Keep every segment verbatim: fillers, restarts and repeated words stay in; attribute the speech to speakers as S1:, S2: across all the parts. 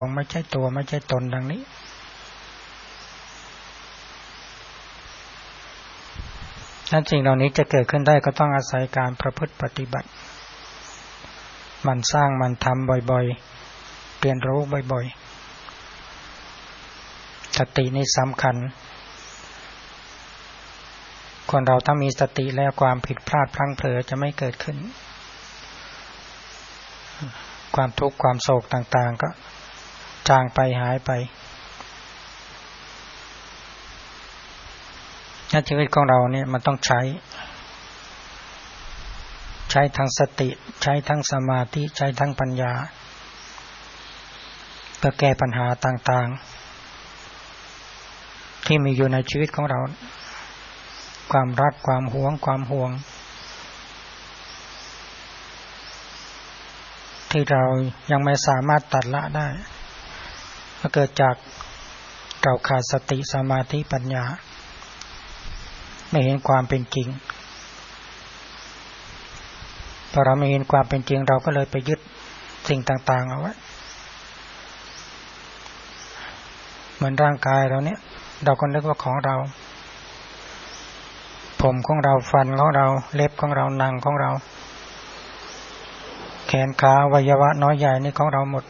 S1: ไม่ใช่ตัวไม่ใช่ตนดังนี้นั้นสิ่งเหล่านี้จะเกิดขึ้นได้ก็ต้องอาศัยการประพฤติปฏิบัติมันสร้างมันทำบ่อยๆเรียนรู้บ่อยๆสตินี่สำคัญคนเราถ้ามีสติแล้วความผิดพลาดพลั้งเผลอจะไม่เกิดขึ้นความทุกข์ความโศกต่างๆก็จางไปหายไปในชีวิตของเราเนี่ยมันต้องใช้ใช้ทั้งสติใช้ทั้งสมาธิใช้ทั้งปัญญาเพื่อแก้ปัญหาต่างๆที่มีอยู่ในชีวิตของเราความรักความหวงความห่วงที่เรายังไม่สามารถตัดละได้ก็เกิดจากเราขาดสติสมาธิปัญญาไม่เห็นความเป็นจริงพอเราไม่เห็นความเป็นจริงเราก็เลยไปยึดสิ่งต่างๆเอาไว้เหมือนร่างกายเราเนี่ยเราก็นึกว่าของเราผมของเราฟันของเราเล็บของเราหนังของเราแขนขาอวัยวะน้อยใหญ่นี่ของเราหมด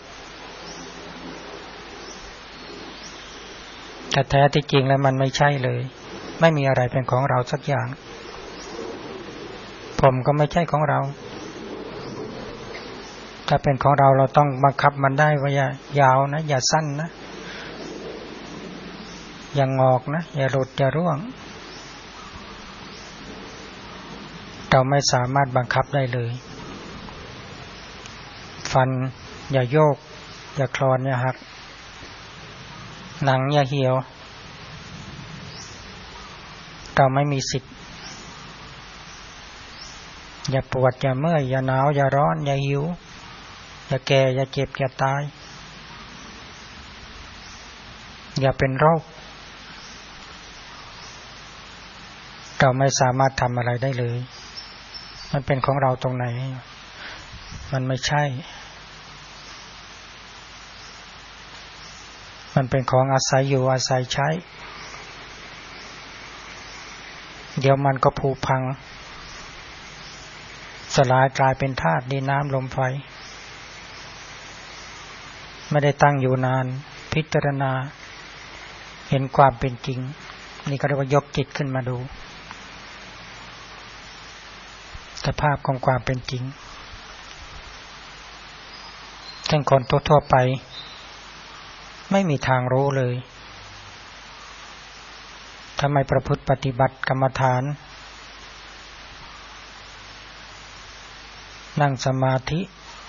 S1: แต่แท้ที่จริงแล้วมันไม่ใช่เลยไม่มีอะไรเป็นของเราสักอย่างผมก็ไม่ใช่ของเราถ้าเป็นของเราเราต้องบังคับมันได้ว่าอย่ายาวนะอย่าสั้นนะอย่างงอกนะอย่าหลุดอย่าร่วงเราไม่สามารถบังคับได้เลยฟันอย่าโยกอย่าคลอนอย่าหักหนังอย่าเหี่ยวเราไม่มีสิทธิ์อย่าปวดอย่าเมื่อยอย่าหนาวอย่าร้อนอย่าหิวอย่าแก่อย่าเจ็บอย่าตายอย่าเป็นโรคเราไม่สามารถทำอะไรได้เลยมันเป็นของเราตรงไหนมันไม่ใช่มันเป็นของอาศัยอยู่อาศัยใช้เดี๋ยวมันก็ผุพังสลายกลายเป็นธาตุดินน้ำลมไฟไม่ได้ตั้งอยู่นานพิจารณาเห็นความเป็นจริงนี่ก็เรียกว่ายกจิตขึ้นมาดูสภาพของความเป็นจริงซึ่งคนทั่วๆไปไม่มีทางรู้เลยถ้าไม่ประพฤติปฏิบัติกรรมฐานนั่งสมาธิ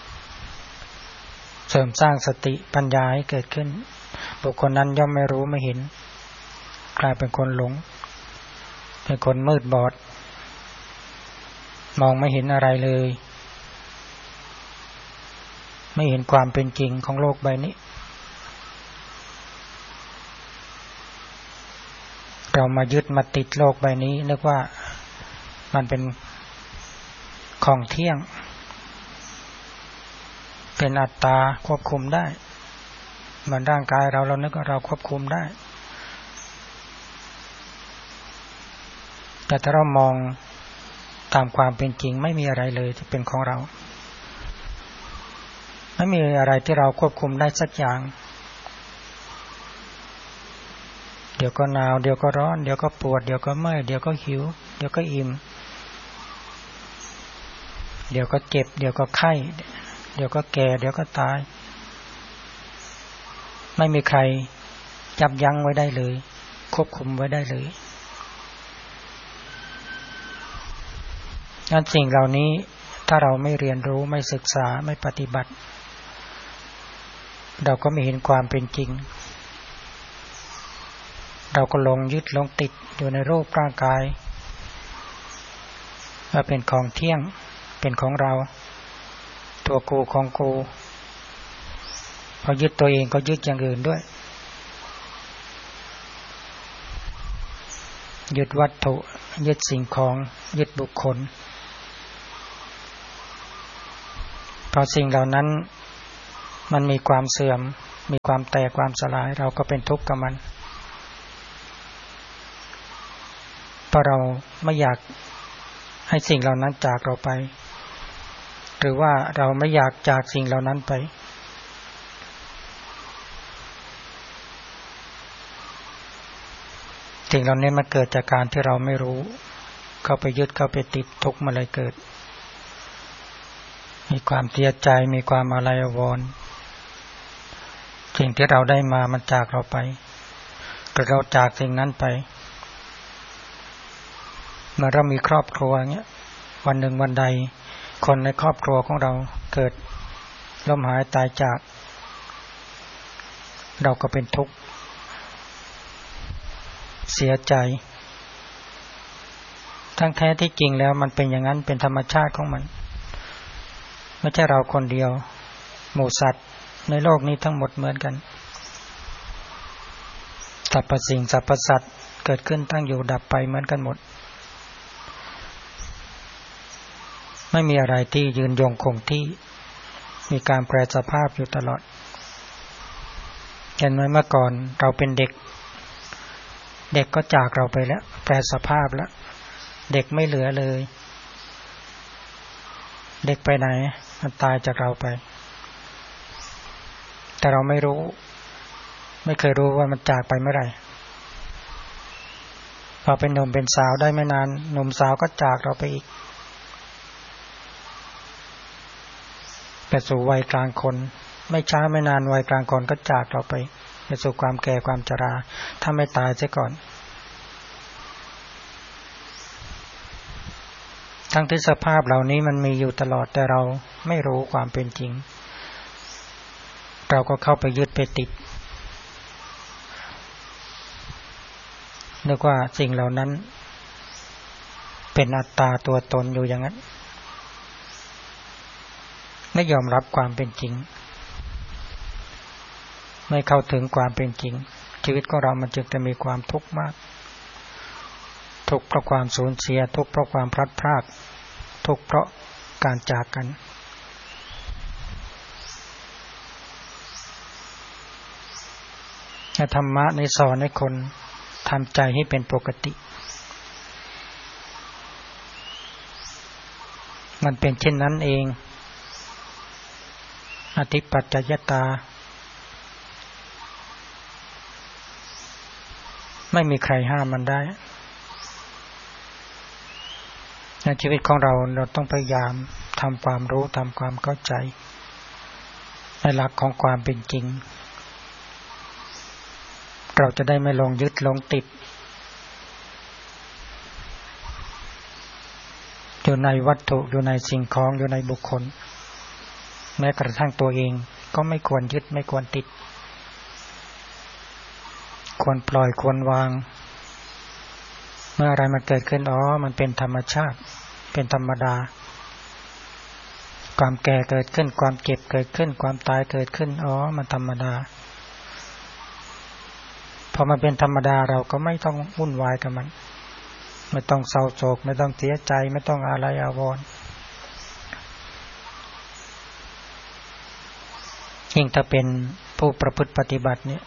S1: เสริมสร้างสติปัญญาให้เกิดขึ้นบุคคลนั้นย่อมไม่รู้ไม่เห็นกลายเป็นคนหลงเป็นคนมืดบอดมองไม่เห็นอะไรเลยไม่เห็นความเป็นจริงของโลกใบนี้เรามายึดมาติดโลกใบนี้นึกว่ามันเป็นของเที่ยงเป็นอัตตาควบคุมได้เหมือนร่างกายเราเรานึกว่าเราควบคุมได้แต่ถ้าเรามองตามความเป็นจริงไม่มีอะไรเลยที่เป็นของเราไม่มีอะไรที่เราควบคุมได้สักอย่างเดี๋ยวก็หนาวเดี๋ยวก็ร้อนเดี๋ยวก็ปวดเดี๋ยวก็เมื่อยเดี๋ยวก็หิวเดี๋ยวก็อิ่มเดี๋ยวก็เจ็บเดี๋ยวก็ไข้เดี๋ยวก็แก่เดี๋ยวก็ตายไม่มีใครยับยั้งไว้ได้เลยควบคุมไว้ได้เลยงั้นสิ่งเหล่านี้ถ้าเราไม่เรียนรู้ไม่ศึกษาไม่ปฏิบัติเราก็ไม่เห็นความเป็นจริงเราก็หลงยึดหลงติดอยู่ในรูปร่างกายว่าเป็นของเที่ยงเป็นของเราตัวกูของกูพอยึดตัวเองก็ยึดอย่างอื่นด้วยยึดวัตถุยึดสิ่งของยึดบุคคลเพราะสิ่งเหล่านั้นมันมีความเสื่อมมีความแตกความสลายเราก็เป็นทุกข์กับมันเพราะเราไม่อยากให้สิ่งเหล่านั้นจากเราไปหรือว่าเราไม่อยากจากสิ่งเหล่านั้นไปสิ่งเหล่านี้มันเกิดจากการที่เราไม่รู้เข้าไปยึดเข้าไปติดทุกข์มาเลยเกิดมีความเสียใจมีความอาลัยอาวรณ์สิ่งที่เราได้มามันจากเราไปก็เราจากสิ่งนั้นไปเมื่อเรามีครอบครัวเงี้ยวันหนึ่งวันใดคนในครอบครัวของเราเกิดล้มหายตายจากเราก็เป็นทุกข์เสียใจทั้งแท้ที่จริงแล้วมันเป็นอย่างนั้นเป็นธรรมชาติของมันไม่ใช่เราคนเดียวหมู่สัตว์ในโลกนี้ทั้งหมดเหมือนกันสรรพสิ่งสรรพสัตว์เกิดขึ้นตั้งอยู่ดับไปเหมือนกันหมดไม่มีอะไรที่ยืนยงคงที่มีการแปรสภาพอยู่ตลอดเห็นไหมเมื่อก่อนเราเป็นเด็กเด็กก็จากเราไปแล้วแปรสภาพแล้วเด็กไม่เหลือเลยเด็กไปไหนมันตายจากเราไปแต่เราไม่รู้ไม่เคยรู้ว่ามันจากไปเมื่อไหร่พอเป็นหนุ่มเป็นสาวได้ไม่นานหนุ่มสาวก็จากเราไปอีกไปสู่วัยกลางคนไม่ช้าไม่นานวัยกลางคนก็จากเราไปไปสู่ความแก่ความชราถ้าไม่ตายเสียก่อนทั้งที่สภาพเหล่านี้มันมีอยู่ตลอดแต่เราไม่รู้ความเป็นจริงเราก็เข้าไปยึดไปติดนึกว่าสิ่งเหล่านั้นเป็นอัตตาตัวตนอยู่อย่างนั้นไม่ยอมรับความเป็นจริงไม่เข้าถึงความเป็นจริงชีวิตของเรามันจึงจะมีความทุกข์มากทุกข์เพราะความสูญเสียทุกข์เพราะความพลัดพรากทุกข์เพราะการจากกันธรรมะในสอนให้คนทำใจให้เป็นปกติมันเป็นเช่นนั้นเองอธิปัจจยตาไม่มีใครห้ามมันได้ในชีวิตของเราเราต้องพยายามทำความรู้ทำความเข้าใจในหลักของความเป็นจริงเราจะได้ไม่หลงยึดหลงติดอยู่ในวัตถุอยู่ในสิ่งของอยู่ในบุคคลแม้กระทั่งตัวเองก็ไม่ควรยึดไม่ควรติดควรปล่อยควรวางเมื่ออะไรมันเกิดขึ้นอ๋อมันเป็นธรรมชาติเป็นธรรมดาความแก่เกิดขึ้นความเจ็บเกิดขึ้นความตายเกิดขึ้นอ๋อมันธรรมดาพอมันเป็นธรรมดาเราก็ไม่ต้องวุ่นวายกับมันไม่ต้องเศร้าโศกไม่ต้องเสียใจไม่ต้องอาลัยอาวรณ์ยิ่งถ้าเป็นผู้ประพฤติปฏิบัติเนี่ย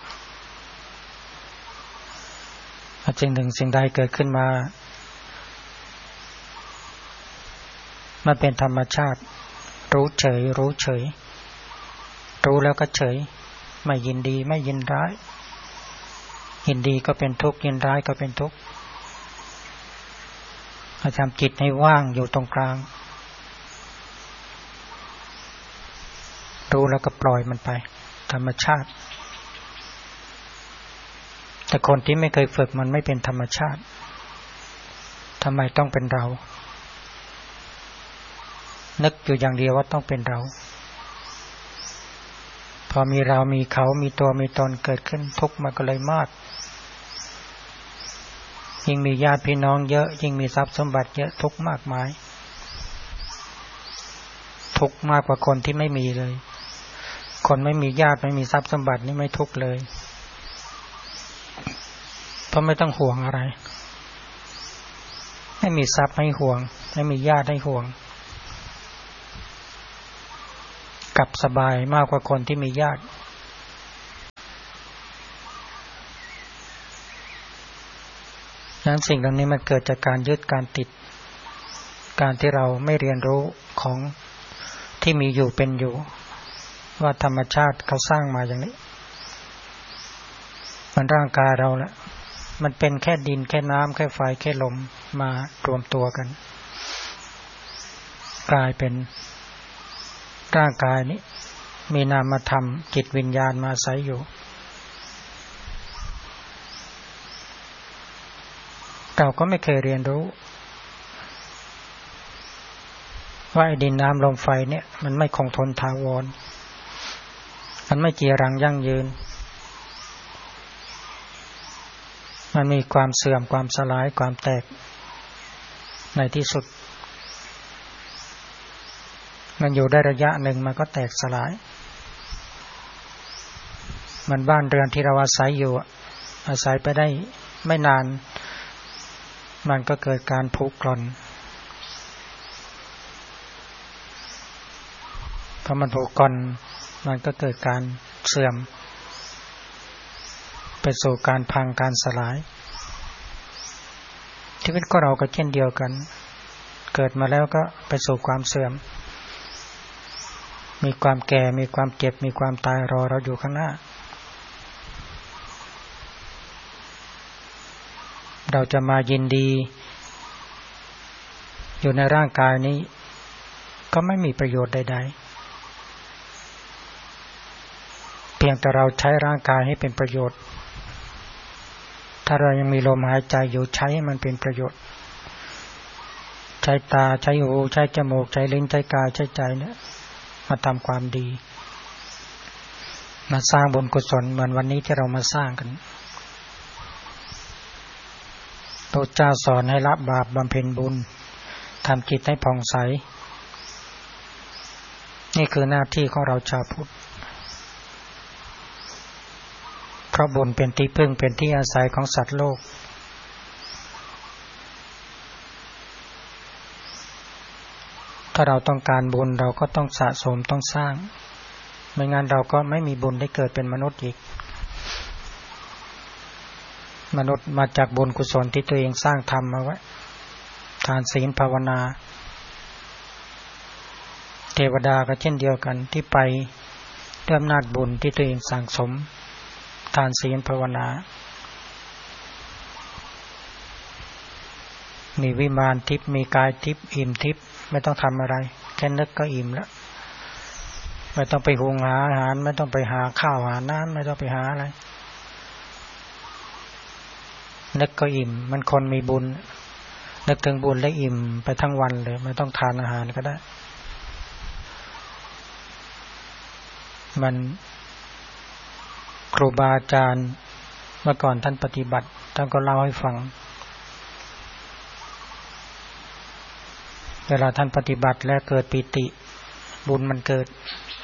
S1: สิ่งหนึ่งสิ่งใดเกิดขึ้นมามันเป็นธรรมชาติรู้เฉยรู้เฉยรู้แล้วก็เฉยไม่ยินดีไม่ยินร้ายยินดีก็เป็นทุกข์ยินร้ายก็เป็นทุกข์ทำจิตให้ว่างอยู่ตรงกลางรู้แล้วก็ปล่อยมันไปธรรมชาติแต่คนที่ไม่เคยฝึกมันไม่เป็นธรรมชาติทำไมต้องเป็นเรานึกอยู่อย่างเดียวว่าต้องเป็นเราพอมีเรามีเขามีตัวมีตนเกิดขึ้นทุกข์มันก็เลยมากยิ่งมีญาติพี่น้องเยอะยิ่งมีทรัพย์สมบัติเยอะทุกข์มากมายทุกข์มากกว่าคนที่ไม่มีเลยคนไม่มีญาติไม่มีทรัพย์สมบัตินี่ไม่ทุกข์เลยเพราะไม่ต้องห่วงอะไรไม่มีทรัพย์ให้ห่วงไม่มีญาติให้ห่วงกลับสบายมากกว่าคนที่มีญาตินั้นสิ่งเหล่านี้มันเกิดจากการยึดการติดการที่เราไม่เรียนรู้ของที่มีอยู่เป็นอยู่ว่าธรรมชาติเขาสร้างมาอย่างนี้มันร่างกายเราแหละมันเป็นแค่ดินแค่น้ำแค่ไฟแค่ลมมารวมตัวกันกลายเป็นร่างกายนี้มีนามธรรมจิตวิญญาณมาอาศัยอยู่เราก็ไม่เคยเรียนรู้ว่าดินน้ำลมไฟเนี่ยมันไม่คงทนถาวรมันไม่จีรังยั่งยืนมันมีความเสื่อมความสลายความแตกในที่สุดมันอยู่ได้ระยะหนึ่งมันก็แตกสลายมันบ้านเรือนที่เราอาศัยอยู่อาศัยไปได้ไม่นานมันก็เกิดการผุกร่อนพอมันผุกร่อนมันก็เกิดการเสื่อมไปสู่การพังการสลายชีวิตของเราก็เช่นเดียวกันเกิดมาแล้วก็ไปสู่ความเสื่อมมีความแก่มีความเจ็บมีความตายรอเราอยู่ข้างหน้าเราจะมายินดีอยู่ในร่างกายนี้ก็ไม่มีประโยชน์ใดๆเพียงแต่เราใช้ร่างกายให้เป็นประโยชน์ถ้าเรายังมีลมหายใจอยู่ใช้ให้มันเป็นประโยชน์ใช้ตาใช้หูใช้จมูกใช้ลิ้นใช้กายใช้ใจเนี่ยมาทำความดีมาสร้างบุญกุศลเหมือนวันนี้ที่เรามาสร้างกันพระเจ้าสอนให้ละบาปบำเพ็ญบุญทำจิตให้ผ่องใสนี่คือหน้าที่ของเราชาวพุทธเพราะบุญเป็นที่พึ่งเป็นที่อาศัยของสัตว์โลกถ้าเราต้องการบุญเราก็ต้องสะสมต้องสร้างไม่งั้นเราก็ไม่มีบุญได้เกิดเป็นมนุษย์อีกมนุษย์มาจากบุญกุศลที่ตัวเองสร้างทำมาไว้ทานศีลภาวนาเทวดาก็เช่นเดียวกันที่ไปด้วยอำนาจบุญที่ตัวเองสั่งสมทานศีลภาวนามีวิมานทิพย์มีกายทิพย์อิ่มทิพย์ไม่ต้องทำอะไรแค่นึกก็อิ่มแล้วไม่ต้องไปหุงหาอาหารไม่ต้องไปหาข้าวหาน้ำไม่ต้องไปหาอะไรนึกก็อิ่มมันคนมีบุญนึกถึงบุญแล้วอิ่มไปทั้งวันเลยไม่ต้องทานอาหารก็ได้มันครูบาอาจารย์เมื่อก่อนท่านปฏิบัติท่านก็เล่าให้ฟังเวลาท่านปฏิบัติแล้วเกิดปิติบุญมันเกิด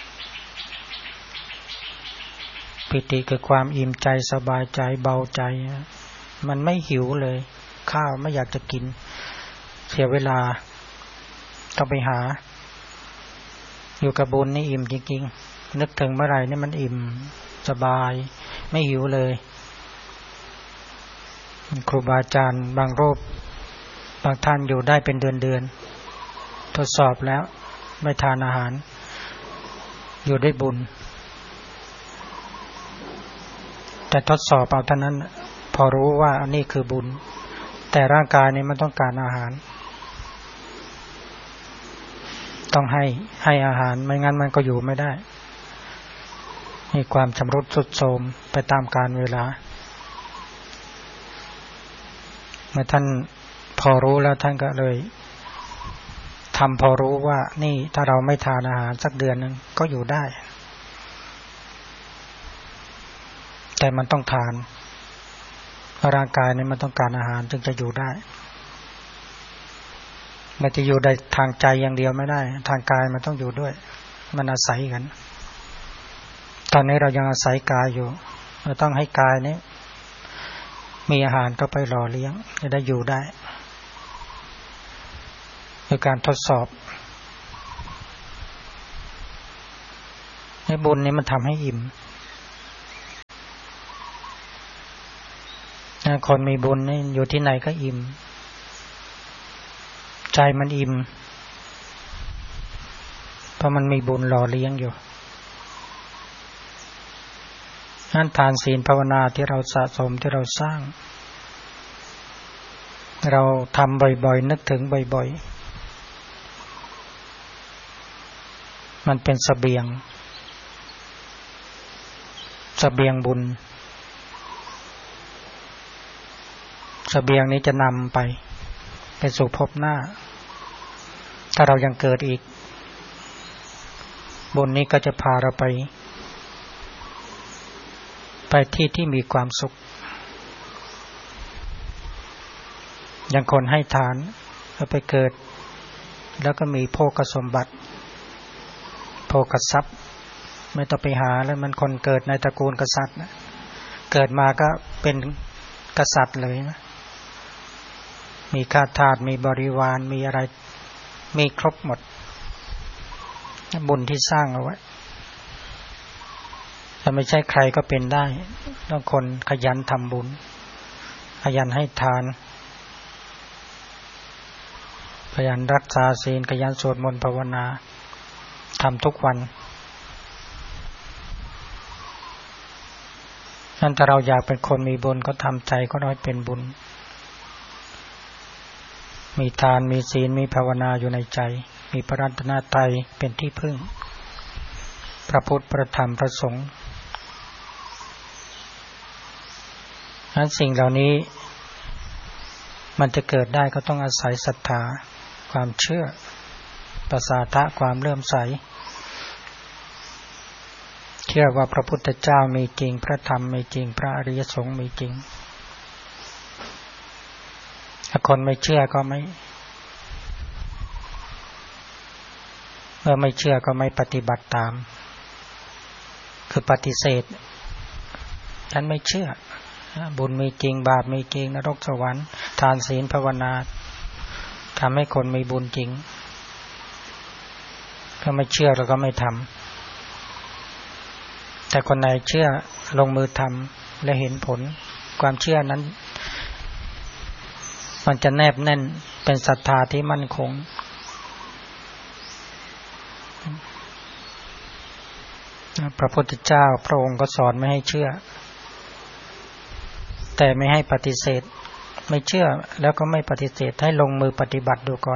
S1: ปิติคือความอิ่มใจสบายใจเบาใจมันไม่หิวเลยข้าวไม่อยากจะกินเสียเวลาต้องไปหาอยู่กับบุญนี่อิ่มจริงๆนึกถึงเมื่อไหร่นี่มันอิ่มสบายไม่หิวเลยครูบาอาจารย์บางรูปบางท่านอยู่ได้เป็นเดือนๆทดสอบแล้วไม่ทานอาหารอยู่ได้บุญแต่ทดสอบเอาเท่านั้นพอรู้ว่าอันนี้คือบุญแต่ร่างกายนี้มันต้องการอาหารต้องให้ให้อาหารไม่งั้นมันก็อยู่ไม่ได้มีความชำรุดทรุดโทรมไปตามกาลเวลาเมื่อท่านพอรู้แล้วท่านก็เลยทำพอรู้ว่านี่ถ้าเราไม่ทานอาหารสักเดือนนึงก็อยู่ได้แต่มันต้องทานร่างกายนี้มันต้องการอาหารจึงจะอยู่ได้ไม่จะอยู่ได้ทางใจอย่างเดียวไม่ได้ทางกายมันต้องอยู่ด้วยมันอาศัยกันตอนนี้เรายังอาศัยกายอยู่เราต้องให้กายนี้มีอาหารก็ไปหล่อเลี้ยงจะได้อยู่ได้โดยการทดสอบให้บุญนี้มันทำให้อิ่มคนมีบุญนี่อยู่ที่ไหนก็อิ่มใจมันอิ่มเพราะมันมีบุญหล่อเลี้ยงอยู่นั้นทานศีลภาวนาที่เราสะสมที่เราสร้างเราทำบ่อยๆนึกถึงบ่อยๆมันเป็นเสบียงเสบียงบุญเสบียงนี้จะนำไปไปสู่ภพหน้าถ้าเรายังเกิดอีกบุญนี้ก็จะพาเราไปไปที่ที่มีความสุขอย่างคนให้ทานแล้วไปเกิดแล้วก็มีโภคสมบัติโภคทรัพย์ไม่ต้องไปหาแล้วมันคนเกิดในตระกูลกษัตริย์นะเกิดมาก็เป็นกษัตริย์เลยนะมีข้าทาสมีบริวารมีอะไรมีครบหมดบุญที่สร้างเอาไว้แต่ไม่ใช่ใครก็เป็นได้ต้องคนขยันทำบุญขยันให้ทานขยันรักษาศีลขยันสวดมนต์ภาวนาทำทุกวันนั่นถ้าเราอยากเป็นคนมีบุญก็ทำใจก็น้อยเป็นบุญมีทานมีศีลมีภาวนาอยู่ในใจมีพระรัตนตรัยเป็นที่พึ่งพระพุทธพระธรรมพระสงฆ์นั้นสิ่งเหล่านี้มันจะเกิดได้ก็ต้องอาศัยศรัทธาความเชื่อประสาทะความเลื่อมใสเชื่อว่าพระพุทธเจ้ามีจริงพระธรรมมีจริงพระอริยสงฆ์มีจริงถ้าคนไม่เชื่อก็ไม่เมื่อไม่เชื่อก็ไม่ปฏิบัติตามคือปฏิเสธฉันไม่เชื่อบุญมีจริงบาปมีจริงนรกสวรรค์ทานศีลภาวนาทำให้คนมีบุญจริงก็ไม่เชื่อแล้วก็ไม่ทำแต่คนไหนเชื่อลงมือทำและเห็นผลความเชื่อนั้นมันจะแนบแน่นเป็นศรัทธาที่มั่นคงพระพุทธเจ้าพระองค์ก็สอนไม่ให้เชื่อแต่ไม่ให้ปฏิเสธไม่เชื่อแล้วก็ไม่ปฏิเสธให้ลงมือปฏิบัติดูก่อน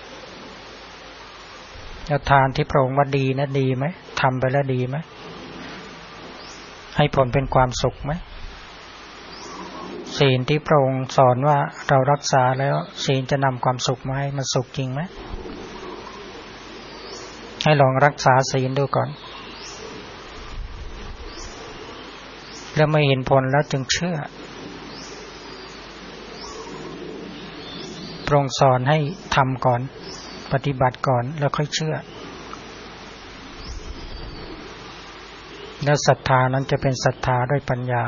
S1: แล้วทานที่พระองค์ว่าดีนะดีไหมทำไปแล้วดีไหมให้ผลเป็นความสุขไหมศีลที่พระองค์สอนว่าเรารักษาแล้วศีลจะนำความสุขมาให้มันสุขจริงไหมให้ลองรักษาศีลดูก่อนแล้วไม่เห็นผลแล้วจึงเชื่อพระองค์สอนให้ทำก่อนปฏิบัติก่อนแล้วค่อยเชื่อแล้วศรัทธานั้นจะเป็นศรัทธาด้วยปัญญา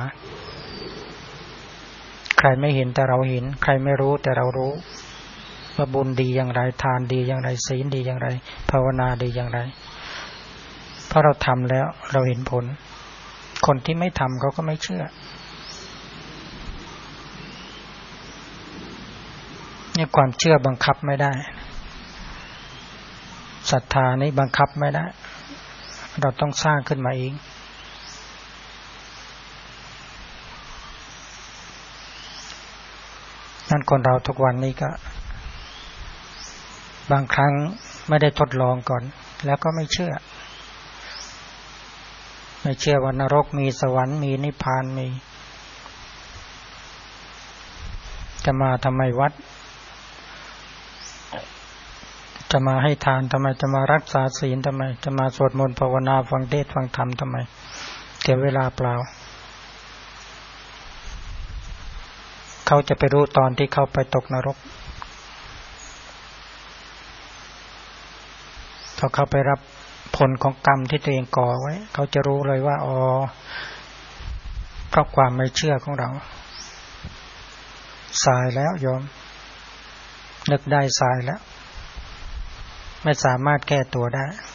S1: ใครไม่เห็นแต่เราเห็นใครไม่รู้แต่เรารู้ว่าบุญดีอย่างไรทานดีอย่างไรศีลดีอย่างไรภาวนาดีอย่างไรเพราะเราทำแล้วเราเห็นผลคนที่ไม่ทำเขาก็ไม่เชื่อนี่ความเชื่อบังคับไม่ได้ศรัทธานี้บังคับไม่ได้เราต้องสร้างขึ้นมาเองนั่นคนเราทุกวันนี้ก็บางครั้งไม่ได้ทดลองก่อนแล้วก็ไม่เชื่อไม่เชื่อว่านรกมีสวรรค์มีนิพพานมีจะมาทำไมวัดจะมาให้ทานทำไมจะมารักษาศีลทำไมจะมาสวดมนต์ภาวนาฟังเทศน์ฟังธรรมทำไมเสียเวลาเปล่าเขาจะไปรู้ตอนที่เขาไปตกนรกพอเขาไปรับผลของกรรมที่ตัวเองก่อไว้เขาจะรู้เลยว่าอ๋อเพราะความไม่เชื่อของเราสายแล้วโยมนึกได้สายแล้วไม่สามารถแก้ตัวได้